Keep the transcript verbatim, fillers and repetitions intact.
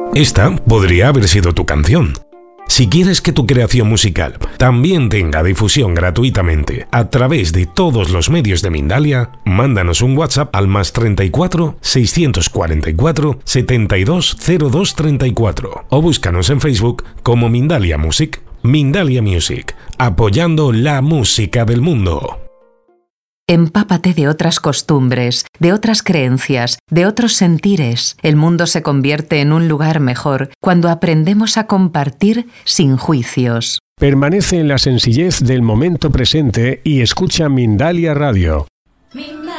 Esta podría haber sido tu canción. Si quieres que tu creación musical también tenga difusión gratuitamente a través de todos los medios de Mindalia, mándanos un WhatsApp al más treinta y cuatro, seiscientos cuarenta y cuatro, setenta y dos, cero dos treinta y cuatro o búscanos en Facebook como Mindalia Music. Mindalia Music, apoyando la música del mundo. Empápate de otras costumbres, de otras creencias, de otros sentires. El mundo se convierte en un lugar mejor cuando aprendemos a compartir sin juicios. Permanece en la sencillez del momento presente y escucha Mindalia Radio.